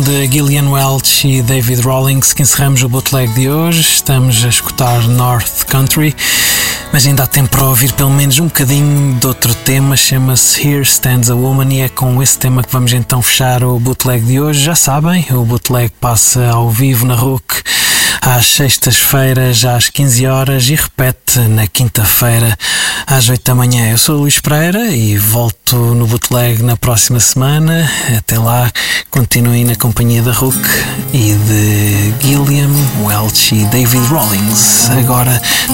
de Gillian Welch e David Rawlings que encerramos o bootleg de hoje. Estamos a escutar North Country, mas ainda há tempo para ouvir pelo menos um bocadinho de outro tema, chama-se Here Stands a Woman, e é com esse tema que vamos então fechar o bootleg de hoje. Já sabem, o bootleg passa ao vivo na RUC às sextas-feiras às 15 horas e repete na quinta-feira às 8 da manhã. Eu sou o Luís Pereira e volto no bootleg na próxima semana. Até lá, continuem na companhia da RUC e de Gillian Welch e David Rawlings. Agora